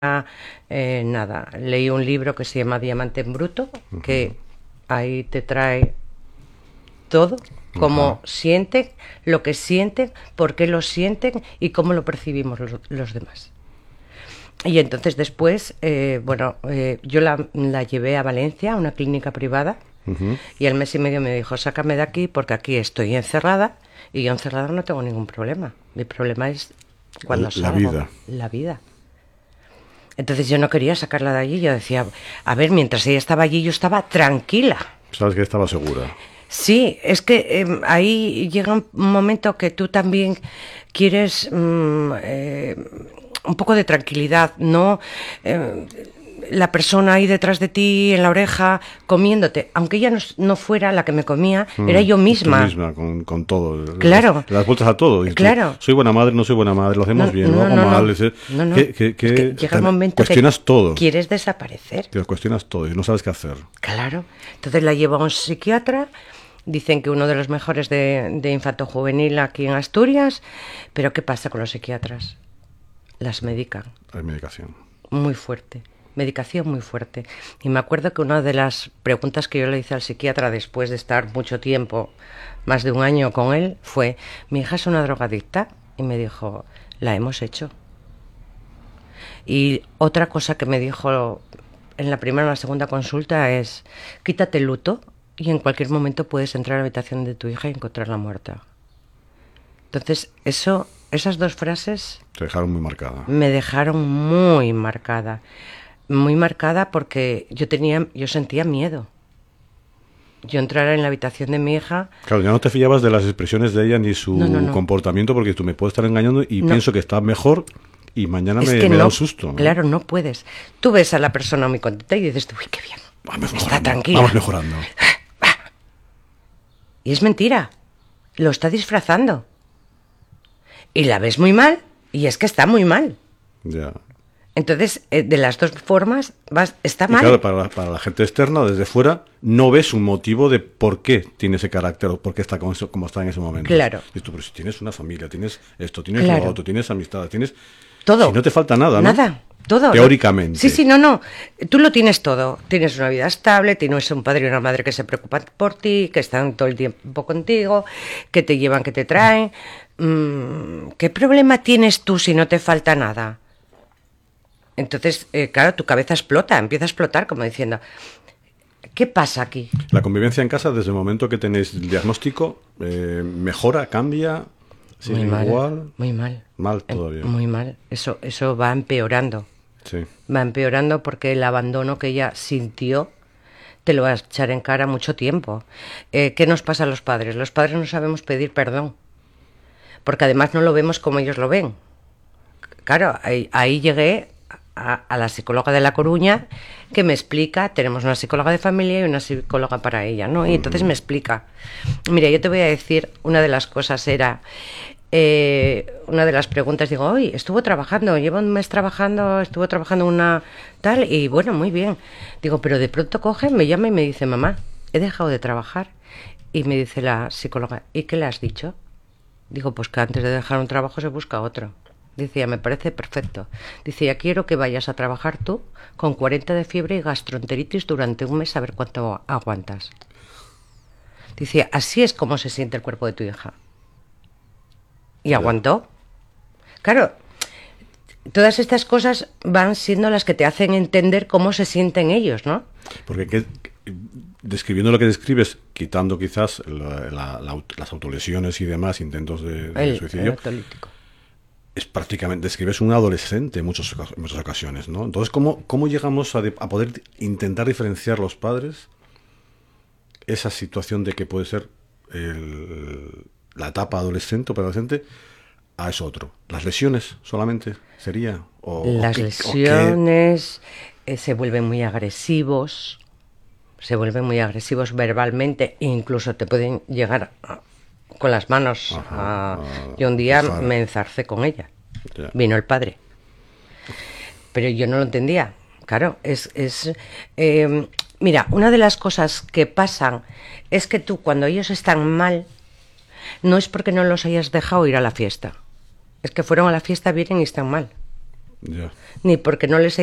nada, leí un libro que se llama Diamante en Bruto, que ahí te trae todo, cómo sienten, lo que sienten, por qué lo sienten y cómo lo percibimos los demás. Y entonces después, yo la llevé a Valencia, a una clínica privada, y al mes y medio me dijo, sácame de aquí porque aquí estoy encerrada, y yo encerrada no tengo ningún problema. Mi problema es cuando salgo. La vida. Entonces yo no quería sacarla de allí, yo decía, a ver, mientras ella estaba allí yo estaba tranquila. ¿Sabes que estaba segura? Sí, es que ahí llega un momento que tú también quieres un poco de tranquilidad, ¿no? La persona ahí detrás de ti, en la oreja, comiéndote. Aunque ella no fuera la que me comía, era yo misma. Tú misma, con todo. Claro. Las vueltas a todo. Y claro. Soy buena madre, no soy buena madre, lo hacemos bien, lo hago mal. No. Es que llega el momento cuestionas que todo. Quieres desaparecer. Te cuestionas todo y no sabes qué hacer. Claro. Entonces la llevo a un psiquiatra. Dicen que uno de los mejores de infanto-juvenil aquí en Asturias. Pero ¿qué pasa con los psiquiatras? Las medican. Hay medicación. Muy fuerte. Medicación muy fuerte. Y me acuerdo que una de las preguntas que yo le hice al psiquiatra después de estar mucho tiempo, más de un año con él, fue, ¿mi hija es una drogadicta? Y me dijo, la hemos hecho. Y otra cosa que me dijo en la primera o la segunda consulta es, quítate el luto y en cualquier momento puedes entrar a la habitación de tu hija y encontrarla muerta. Entonces, esas dos frases... Te dejaron muy marcada. Me dejaron muy marcada. Muy marcada porque yo sentía miedo. Yo entrar en la habitación de mi hija... Claro, ya no te fiabas de las expresiones de ella ni su comportamiento, porque tú me puedes estar engañando y pienso que está mejor y mañana me da un susto. Claro, no puedes. Tú ves a la persona muy contenta y dices, uy, qué bien. Está tranquila. Vamos mejorando. Y es mentira. Lo está disfrazando. Y la ves muy mal y es que está muy mal. Ya. Entonces, de las dos formas, está mal. Claro, para la gente externa, desde fuera, no ves un motivo de por qué tiene ese carácter o por qué está como está en ese momento. Claro. Y tú, pero si tienes una familia, tienes esto, tienes lo otro, tienes amistad, tienes... Todo. Si no te falta nada, ¿no? Nada, todo. Teóricamente. Sí, no. Tú lo tienes todo. Tienes una vida estable, tienes un padre y una madre que se preocupan por ti, que están todo el tiempo contigo, que te llevan, que te traen. ¿Qué problema tienes tú si no te falta nada? Entonces, claro, tu cabeza empieza a explotar como diciendo, ¿qué pasa aquí? La convivencia en casa, desde el momento que tenéis el diagnóstico, ¿mejora, cambia, sigue igual? Muy mal. Mal todavía. Muy mal. Eso va empeorando. Sí. Va empeorando porque el abandono que ella sintió te lo va a echar en cara mucho tiempo. ¿Qué nos pasa a los padres? Los padres no sabemos pedir perdón, porque además no lo vemos como ellos lo ven. Claro, ahí llegué a la psicóloga de La Coruña, que me explica, tenemos una psicóloga de familia y una psicóloga para ella, ¿no? Y entonces me explica, mira, yo te voy a decir, una de las cosas era, una de las preguntas, digo, hoy estuvo trabajando, llevo un mes trabajando, estuvo trabajando una tal, y bueno, muy bien. Digo, pero de pronto coge, me llama y me dice, mamá, he dejado de trabajar. Y me dice la psicóloga, ¿y qué le has dicho? Digo, pues que antes de dejar un trabajo se busca otro. Decía, me parece perfecto. Decía, quiero que vayas a trabajar tú con 40 de fiebre y gastroenteritis durante un mes a ver cuánto aguantas. Decía, así es como se siente el cuerpo de tu hija. Y aguantó. Claro, todas estas cosas van siendo las que te hacen entender cómo se sienten ellos, ¿no? Porque describiendo lo que describes, quitando quizás las autolesiones y demás, intentos de suicidio, es prácticamente, describes un adolescente en muchas ocasiones, ¿no? Entonces, ¿cómo llegamos a poder intentar diferenciar los padres esa situación de que puede ser la etapa adolescente o preadolescente a eso otro? ¿Las lesiones solamente sería? Las lesiones se vuelven muy agresivos, verbalmente, e incluso te pueden llegar con las manos. Yo un día me enzarcé con ella. Ya. Vino el padre. Pero yo no lo entendía. Claro, mira, una de las cosas que pasan es que tú, cuando ellos están mal, no es porque no los hayas dejado ir a la fiesta. Es que fueron a la fiesta, vienen y están mal. Ya. Ni porque no les